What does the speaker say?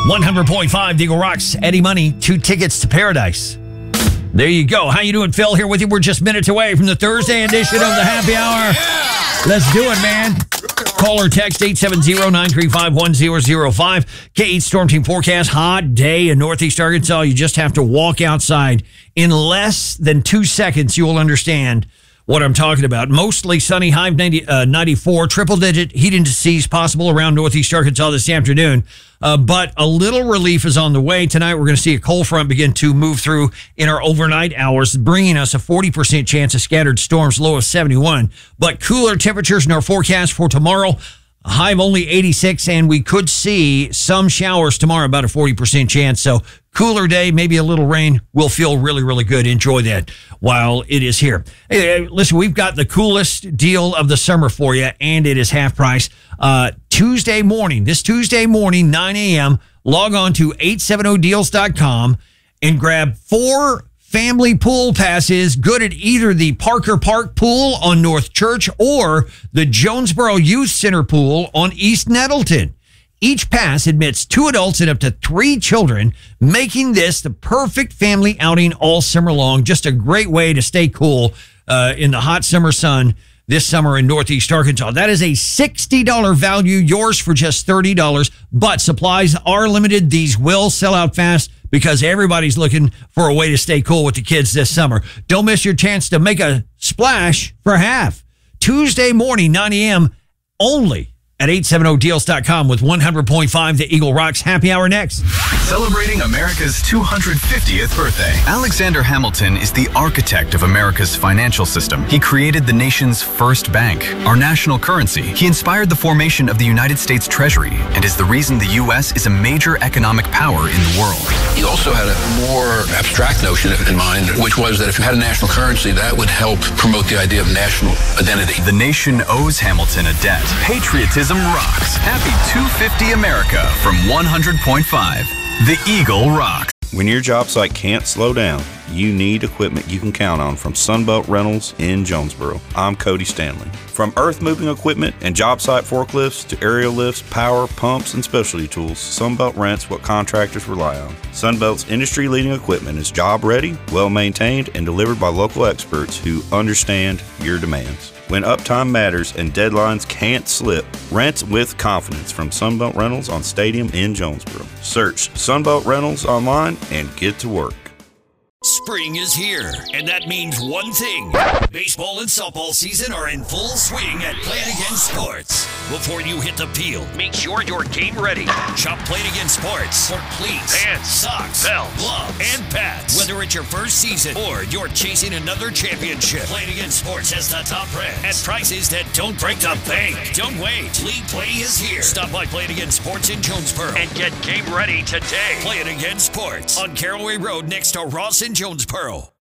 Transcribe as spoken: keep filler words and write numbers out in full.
one hundred point five Eagle Rocks, Eddie Money, two tickets to paradise. There you go. How you doing, Phil? Here with you. We're just minutes away from the Thursday edition of the Happy Hour. Let's do it, man. Call or text eight seven zero, nine three five, one zero zero five. K eight Storm Team forecast. Hot day in Northeast Arkansas. You just have to walk outside. In less than two seconds, you will understand what I'm talking about. Mostly sunny, high of ninety, uh, ninety-four, triple-digit heat indices possible around Northeast Arkansas this afternoon. Uh, but a little relief is on the way. Tonight, we're going to see a cold front begin to move through in our overnight hours, bringing us a forty percent chance of scattered storms, low of seventy-one. But cooler temperatures in our forecast for tomorrow, a high of only eighty-six, and we could see some showers tomorrow, about a forty percent chance. So cooler day, maybe a little rain. We'll feel really, really good. Enjoy that while it is here. Hey, listen, we've got the coolest deal of the summer for you, and it is half price. Uh, Tuesday morning, this Tuesday morning, nine a.m., log on to eight seventy deals dot com and grab four family pool passes, good at either the Parker Park Pool on North Church or the Jonesboro Youth Center Pool on East Nettleton. Each pass admits two adults and up to three children, making this the perfect family outing all summer long. Just a great way to stay cool uh, in the hot summer sun this summer in Northeast Arkansas. That is a sixty dollars value, yours for just thirty dollars, but supplies are limited. These will sell out fast because everybody's looking for a way to stay cool with the kids this summer. Don't miss your chance to make a splash for half. Tuesday morning, nine a.m., only at eight seventy deals dot com with one hundred point five The Eagle Rocks Happy Hour next. Celebrating America's two hundred fiftieth birthday. Alexander Hamilton is the architect of America's financial system. He created the nation's first bank, our national currency. He inspired the formation of the United States Treasury and is the reason the U S is a major economic power in the world. He also had a more abstract notion in mind, which was that if you had a national currency, that would help promote the idea of national identity. The nation owes Hamilton a debt. Patriotism rocks. Happy two hundred fifty America from one hundred point five. The Eagle Rocks. When your job site can't slow down, you need equipment you can count on from Sunbelt Rentals in Jonesboro. I'm Cody Stanley. From earth moving equipment and job site forklifts to aerial lifts, power, pumps, and specialty tools, Sunbelt rents what contractors rely on. Sunbelt's industry-leading equipment is job-ready, well-maintained, and delivered by local experts who understand your demands. When uptime matters and deadlines can't slip, rent with confidence from Sunbelt Rentals on Stadium in Jonesboro. Search Sunbelt Rentals online and get to work. Spring is here, and that means one thing. Baseball and softball season are in full swing at Play It Again Sports. Before you hit the field, make sure you're game ready. Shop Play It Again Sports for cleats, pants, socks, belts, gloves, and pads. Whether it's your first season or you're chasing another championship, Play It Again Sports has the top brands at prices that don't break the bank. Don't wait. League Play is here. Stop by Play It Again Sports in Jonesboro and get game ready today. Play It Again Sports on Caraway Road next to Ross in Jonesboro.